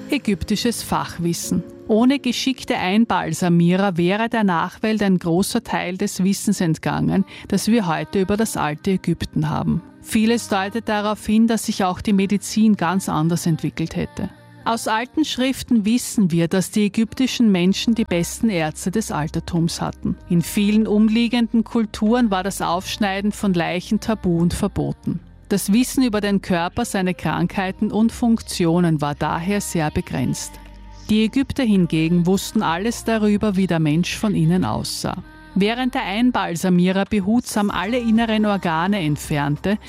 Ägyptisches Fachwissen. Ohne geschickte Einbalsamierer wäre der Nachwelt ein großer Teil des Wissens entgangen, das wir heute über das alte Ägypten haben. Vieles deutet darauf hin, dass sich auch die Medizin ganz anders entwickelt hätte. Aus alten Schriften wissen wir, dass die ägyptischen Menschen die besten Ärzte des Altertums hatten. In vielen umliegenden Kulturen war das Aufschneiden von Leichen tabu und verboten. Das Wissen über den Körper, seine Krankheiten und Funktionen war daher sehr begrenzt. Die Ägypter hingegen wussten alles darüber, wie der Mensch von innen aussah. Während der Einbalsamierer behutsam alle inneren Organe entfernte,